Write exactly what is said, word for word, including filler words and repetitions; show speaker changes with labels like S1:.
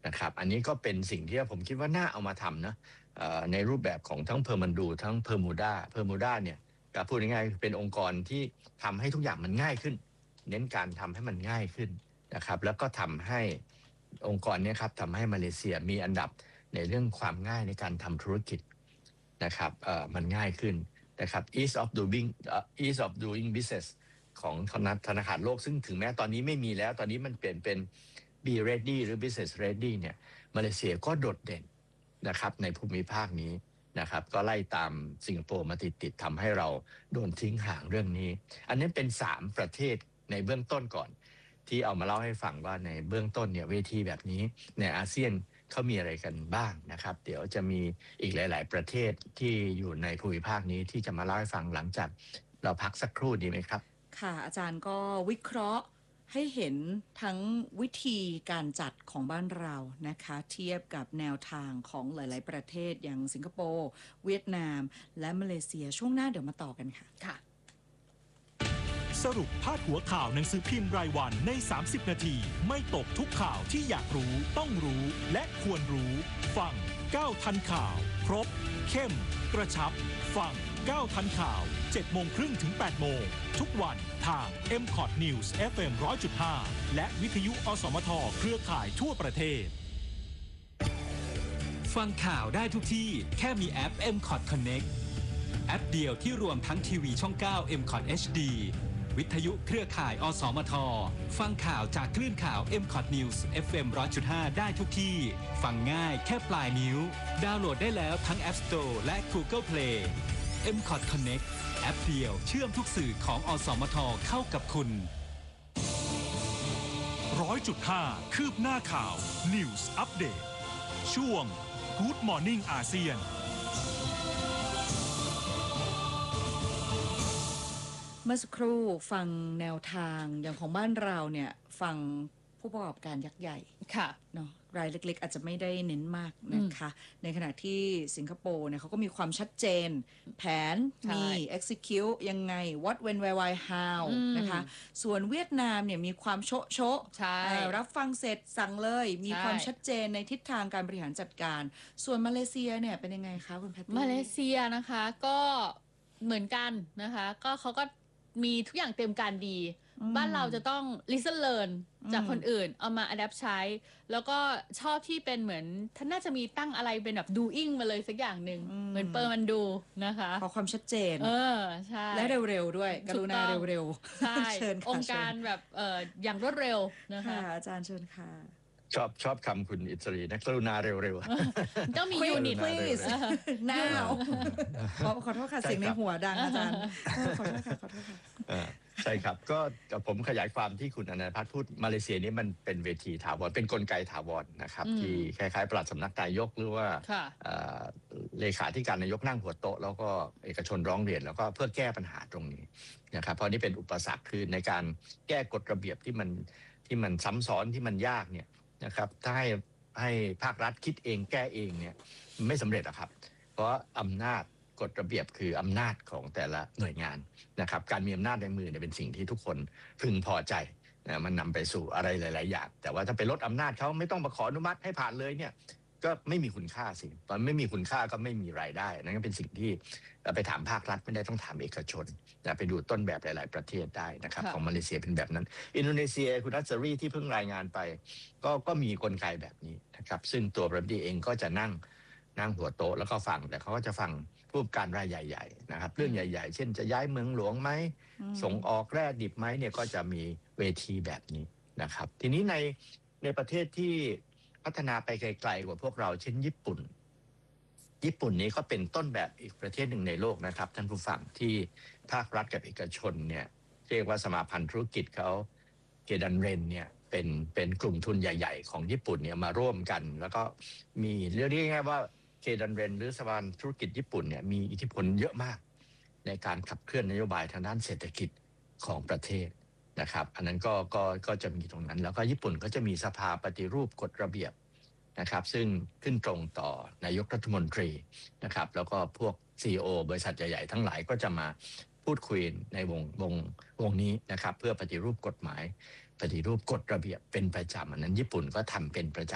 S1: นะครับอันนี้ก็เป็นสิ่งที่ผมคิดว่าน่าเอามาทำนะในรูปแบบของทั้งเพอร์มันดูทั้งเพอร์มูดาเพอร์มูดาเนี่ยก็พูดง่ายๆเป็นองค์กรที่ทำให้ทุกอย่างมันง่ายขึ้นเน้นการทำให้มันง่ายขึ้นนะครับแล้วก็ทำให้องค์กรนี้ครับทำให้มาเลเซียมีอันดับในเรื่องความง่ายในการทำธุรกิจนะครับเอ่อมันง่ายขึ้นนะครับ ease of doing ease of doing business ของธนาคารโลกซึ่งถึงแม้ตอนนี้ไม่มีแล้วตอนนี้มันเปลี่ยนเป็น be ready หรือ business ready เนี่ยมาเลเซียก็โดดเด่นนะครับในภูมิภาคนี้นะครับก็ไล่ตามสิงคโปร์มาติดๆทำให้เราโดนทิ้งห่างเรื่องนี้อันนี้เป็นสามประเทศในเบื้องต้นก่อนที่เอามาเล่าให้ฟังว่าในเบื้องต้นเนี่ยเวทีแบบนี้ในอาเซียนเขามีอะไรกันบ้างนะครับเดี๋ยวจะมีอีกหลายๆประเทศที่อยู่ในภูมิภาคนี้ที่จะมาเล่าให้ฟังหลังจากเราพักสักครู่ดีไหมครับ
S2: ค่ะอาจารย์ก็วิเคราะห์ให้เห็นทั้งวิธีการจัดของบ้านเรานะคะเทียบกับแนวทางของหลายๆประเทศอย่างสิงคโปร์เวียดนามและมาเลเซียช่วงหน้าเดี๋ยวมาต่อกันค่ะค่ะ
S3: สรุปพาดหัวข่าวหนังสือพิมพ์รายวันในสามสิบนาทีไม่ตกทุกข่าวที่อยากรู้ต้องรู้และควรรู้ฟังเก้าทันข่าวครบเข้มกระชับฟังเก้าทันข่าวเจ็ดโมงครึ่งถึงแปดโมงทุกวันทาง เอ็ม คอท News เอฟ เอ็ม หนึ่งร้อยจุดห้า และวิทยุอสมทเครือข่ายทั่วประเทศ
S4: ฟังข่าวได้ทุกที่แค่มีแอป เอ็ม คอท Connect แอปเดียวที่รวมทั้งทีวีช่องเก้า เอ็ม คอท เอช ดี วิทยุเครือข่ายอสมทฟังข่าวจากคลื่นข่าว เอ็ม คอท News เอฟ เอ็ม หนึ่งร้อยจุดห้า ได้ทุกที่ฟังง่ายแค่ปลายนิ้วดาวน์โหลดได้แล้วทั้ง App Store และ Google Play เอ็ม คอท Connect แอปเดียวเชื่อมทุกสื่อของอสมทเข้ากับคุณ
S3: หนึ่งร้อยจุดห้า คืบหน้าข่าว News Update ช่วง Good Morning อาเซียน
S2: เมื่อสักครู่ฟังแนวทางอย่างของบ้านเราเนี่ยฟังผู้ประกอบการยักษ์ใหญ่ค่ะเนาะรายเล็กๆอาจจะไม่ได้เน้นมากนะคะในขณะที่สิงคโปร์เนี่ยเขาก็มีความชัดเจนแผนมี execute ยังไง what when where why how นะคะส่วนเวียดนามเนี่ยมีความโชะโชะรับฟังเสร็จสั่งเลยมีความชัดเจนในทิศทางการบริหารจัดการส่วนมาเลเซียเนี่ยเป็นยังไงคะคุณแพทตี้
S5: มาเลเซียนะคะก็เหมือนกันนะคะก็เขาก็มีทุกอย่างเตรียมการดีบ้านเราจะต้อง listen learn จากคนอื่นเอามา adapt ใช้แล้วก็ชอบที่เป็นเหมือนท่านน่าจะมีตั้งอะไรเป็นแบบ doing มาเลยสักอย่างหนึ่งเหมือนเปิดมันดูนะคะ
S2: ขอความชัดเจน
S5: เออใช่
S2: และเร็วๆด้วยกรุณาเร็ว
S5: ๆใช่องค์การแบบเอออย่างรวดเร็วนะคะ
S2: อาจารย์เชิญค่ะ
S1: ชอบชอบคำคุณอิสรีนะกรุณาเร็ว
S5: ๆก็มียูนิต
S2: please now ขอขอโทษค่ะเสียงในหัวดังอาจารย์ขอโทษค่ะขอโทษค่ะ
S1: ใช่ครับก็ผมขยายความที่คุณอนันต์พัฒน์พูดมาเลเซียนี้มันเป็นเวทีถาวรเป็นกลไกถาวรนะครับที่คล้ายๆปลัดสำนักนายกหรือว่าเลขาธิการนายกนั่งหัวโต๊ะแล้วก็เอกชนร้องเรียนแล้วก็เพื่อแก้ปัญหาตรงนี้นะครับเพราะนี่เป็นอุปสรรคคือในการแก้กฎระเบียบที่มันที่มันซ้ำซ้อนที่มันยากเนี่ยนะครับถ้าให้ให้ภาครัฐคิดเองแก้เองเนี่ยไม่สำเร็จหรอกครับเพราะอำนาจกฎระเบียบคืออำนาจของแต่ละหน่วยงานนะครับการมีอำนาจในมือเนี่ยเป็นสิ่งที่ทุกคนพึงพอใจนะมันนำไปสู่อะไรหลายๆอย่างแต่ว่าถ้าไปลดอำนาจเขาไม่ต้องมาขออนุมัติให้ผ่านเลยเนี่ยก็ไม่มีคุณค่าสิตอนไม่มีคุณค่าก็ไม่มีรายได้นั่นก็เป็นสิ่งที่ไปถามภาครัฐไม่ได้ต้องถามเอกชนนะไปดูต้นแบบหลายๆประเทศได้นะครับของมาเลเซียเป็นแบบนั้นอินโดนีเซียคุณอัศรีที่เพิ่งรายงานไปก็ก็มีกลไกแบบนี้นะครับซึ่งตัวประธานเองก็จะนั่งนั่งหัวโต๊ะแล้วก็ฟังแต่เขาก็จะฟังผู้ประกอบการรายใหญ่ๆนะครับเรื่องใหญ่ๆเช่นจะย้ายเมืองหลวงไหมส่งออกแร่ดิบไหมเนี่ยก็จะมีเวทีแบบนี้นะครับทีนี้ในในประเทศที่พัฒนาไปไกลๆกว่าพวกเราเช่นญี่ปุ่นญี่ปุ่นนี้ก็เป็นต้นแบบอีกประเทศหนึ่งในโลกนะครับท่านผู้ฟังที่ภาครัฐกับเอกชนเนี่ยเรียกว่าสมาพันธ์ธุรกิจเขาเกดันเรนเนี่ยเป็นเป็นกลุ่มทุนใหญ่ๆของญี่ปุ่นเนี่ยมาร่วมกันแล้วก็มีเรียกง่ายๆว่าเคดันเรนหรือสภาธุรกิจญี่ปุ่นเนี่ยมีอิทธิพลเยอะมากในการขับเคลื่อนนโยบายทางด้านเศรษฐกิจของประเทศนะครับอันนั้นก็ก็ก็จะมีตรงนั้นแล้วก็ญี่ปุ่นก็จะมีสภาปฏิรูปกฎระเบียบนะครับซึ่งขึ้นตรงต่อนายกรัฐมนตรีนะครับแล้วก็พวก ซี อี โอ บริษัทใหญ่ๆทั้งหลายก็จะมาพูดคุยในวงวงวงนี้นะครับเพื่อปฏิรูปกฎหมายปฏิรูปกฎระเบียบเป็นประจำอันนั้นญี่ปุ่นก็ทำเป็นประจ